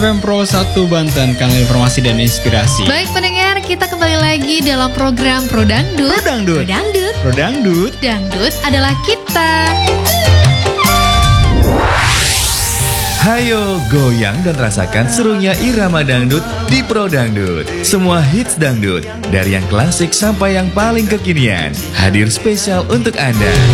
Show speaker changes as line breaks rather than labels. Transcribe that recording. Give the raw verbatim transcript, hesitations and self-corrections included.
Pempro satu Banten, kanal informasi dan inspirasi.
Baik pendengar, kita kembali lagi dalam program Pro Dangdut.
Pro Dangdut.
Pro Dangdut.
Pro Dangdut.
Dangdut adalah kita.
Hayo goyang dan rasakan serunya irama dangdut di Pro Dangdut. Semua hits dangdut, dari yang klasik sampai yang paling kekinian, hadir spesial untuk Anda.